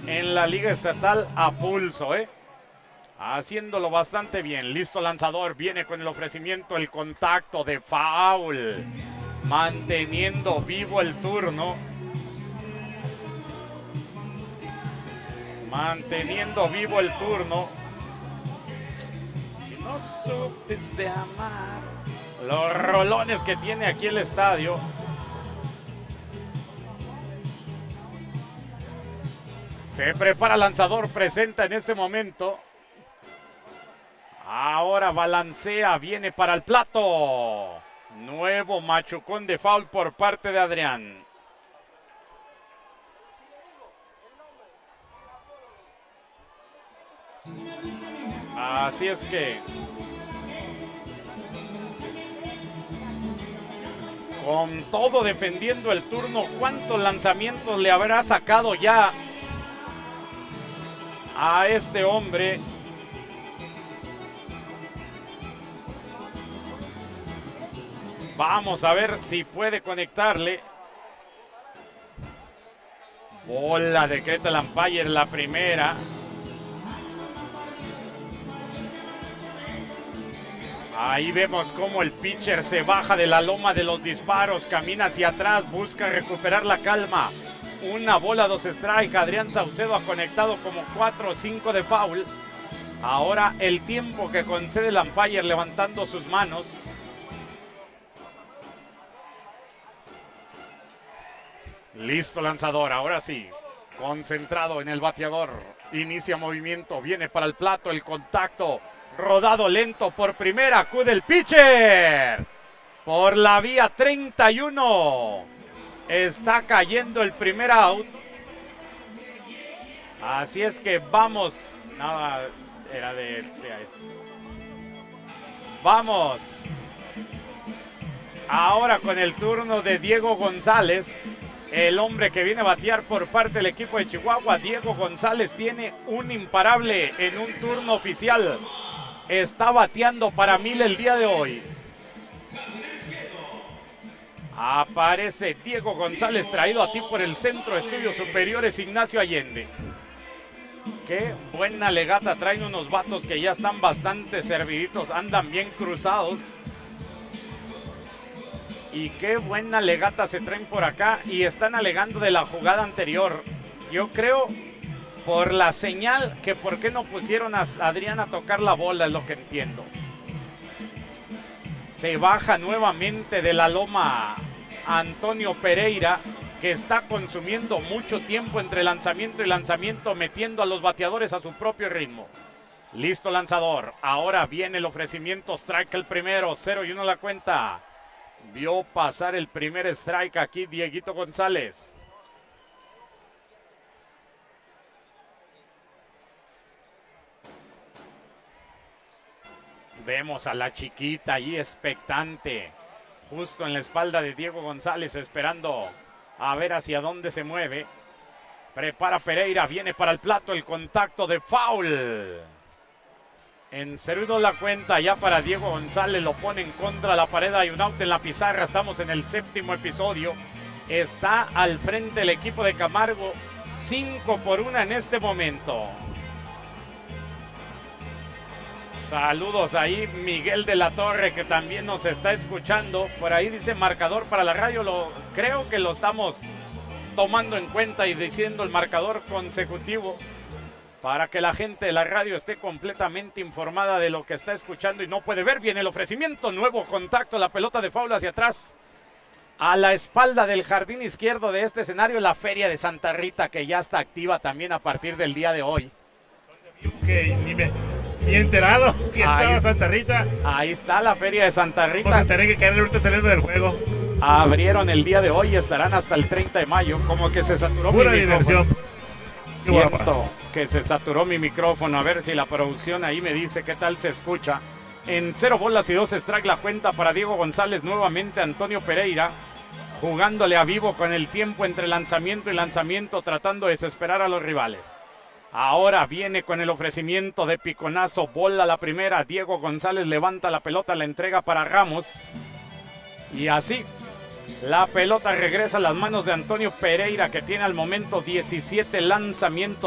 en la Liga Estatal a pulso, haciéndolo bastante bien. Listo lanzador, viene con el ofrecimiento, el contacto de foul, manteniendo vivo el turno. Manteniendo vivo el turno. Y no supiste amar. Los rolones que tiene aquí el estadio. Se prepara lanzador, presenta en este momento. Ahora balancea, viene para el plato. Nuevo machucón de foul por parte de Adrián. Así es que con todo defendiendo el turno, ¿cuántos lanzamientos le habrá sacado ya a este hombre? Vamos a ver si puede conectarle. Bola, decreta el umpire, la primera. Ahí vemos cómo el pitcher se baja de la loma de los disparos, camina hacia atrás, busca recuperar la calma. Una bola, 2 strike. Adrián Saucedo ha conectado como 4 o 5 de foul. Ahora el tiempo que concede el umpire levantando sus manos. Listo lanzador, ahora sí. Concentrado en el bateador. Inicia movimiento, viene para el plato, el contacto. Rodado lento por primera, acude el pitcher. Por la vía 31. Está cayendo el primer out. Así es que vamos. Nada, era de este a este. Vamos. Ahora con el turno de Diego González. El hombre que viene a batear por parte del equipo de Chihuahua. Diego González tiene un imparable en un turno oficial. Está bateando para 1000 el día de hoy. Aparece Diego González, traído a ti por el Centro de Estudios Superiores Ignacio Allende. Qué buena legata, traen unos vatos que ya están bastante serviditos, andan bien cruzados. Y qué buena legata se traen por acá y están alegando de la jugada anterior. Yo creo por la señal que por qué no pusieron a Adrián a tocar la bola, es lo que entiendo. Se baja nuevamente de la loma Antonio Pereira, que está consumiendo mucho tiempo entre lanzamiento y lanzamiento, metiendo a los bateadores a su propio ritmo. Listo lanzador, ahora viene el ofrecimiento, strike el primero, 0-1 la cuenta. Vio pasar el primer strike aquí Dieguito González. Vemos a la chiquita ahí expectante, justo en la espalda de Diego González, esperando a ver hacia dónde se mueve. Prepara Pereira, viene para el plato, el contacto de foul. En 0-1 la cuenta ya para Diego González, lo pone en contra la pared, hay un out en la pizarra, estamos en el 7º episodio. Está al frente el equipo de Camargo, 5-1 en este momento. Saludos ahí Miguel de la Torre, que también nos está escuchando. Por ahí dice marcador para la radio, creo que lo estamos tomando en cuenta y diciendo el marcador consecutivo para que la gente de la radio esté completamente informada de lo que está escuchando y no puede ver bien el ofrecimiento. Nuevo contacto, la pelota de foul hacia atrás. A la espalda del jardín izquierdo de este escenario, la Feria de Santa Rita, que ya está activa también a partir del día de hoy. Que ni enterado que estaba Santa Rita. Ahí está la Feria de Santa Rita. Vamos a tener que caer ahorita saliendo del juego. Abrieron el día de hoy y estarán hasta el 30 de mayo. Como que se saturó Pura mi diversión. Siento que se saturó mi micrófono. A ver si la producción ahí me dice qué tal se escucha. En 0 bolas y 2 strike la cuenta para Diego González. Nuevamente Antonio Pereira jugándole a vivo con el tiempo entre lanzamiento y lanzamiento, tratando de desesperar a los rivales. Ahora viene con el ofrecimiento de piconazo, bola la primera, Diego González levanta la pelota, la entrega para Ramos. Y así, la pelota regresa a las manos de Antonio Pereira, que tiene al momento 17 lanzamientos.